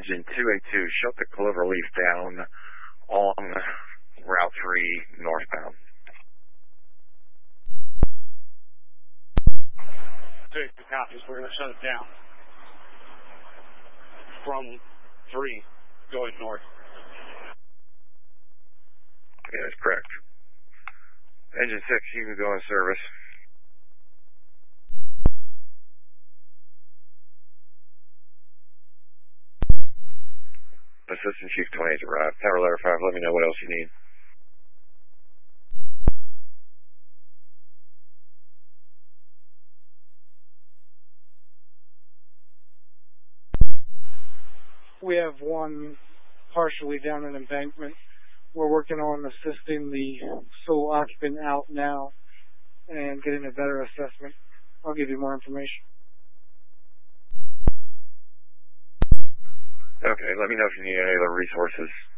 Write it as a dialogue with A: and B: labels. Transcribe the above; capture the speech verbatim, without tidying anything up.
A: engine two eighty-two, shut the cloverleaf down on Route three northbound.
B: two eighty-two copies. We're going to shut it down from three going north.
A: Yeah, that's correct. Engine six, you can go in service. Assistant Chief twenty-eight arrived. Tower letter five, let me know what else you need.
C: We have one partially down an embankment. We're working on assisting the sole occupant out now and getting a better assessment. I'll give you more information.
A: Okay, let me know if you need any other resources.